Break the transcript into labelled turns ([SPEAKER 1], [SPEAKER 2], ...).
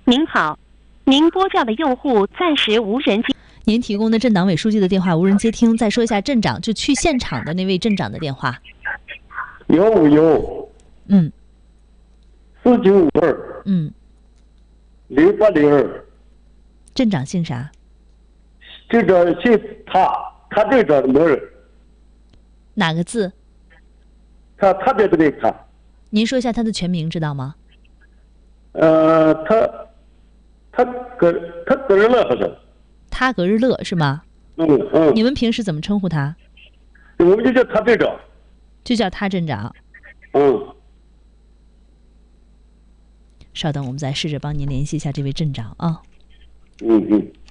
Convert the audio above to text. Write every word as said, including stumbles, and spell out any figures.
[SPEAKER 1] 您好，您拨叫的用户暂时无人接。
[SPEAKER 2] 您提供的镇党委书记的电话无人接听，再说一下镇长，就去现场的那位镇长的电话。
[SPEAKER 3] 幺五幺，
[SPEAKER 2] 嗯，
[SPEAKER 3] 四九五二，
[SPEAKER 2] 嗯，
[SPEAKER 3] 零八零二。
[SPEAKER 2] 镇长姓啥？
[SPEAKER 3] 镇长姓他，他镇长某人。
[SPEAKER 2] 哪个字？
[SPEAKER 3] 他他的这个他。
[SPEAKER 2] 您说一下他的全名，知道吗？
[SPEAKER 3] 呃，他他个他个人了好像。
[SPEAKER 2] 他格日乐是吗？
[SPEAKER 3] 嗯嗯。
[SPEAKER 2] 你们平时怎么称呼他？
[SPEAKER 3] 我们就叫他镇长。
[SPEAKER 2] 就叫他镇长。
[SPEAKER 3] 嗯。
[SPEAKER 2] 稍等，我们再试着帮您联系一下这位镇长啊。
[SPEAKER 3] 嗯嗯。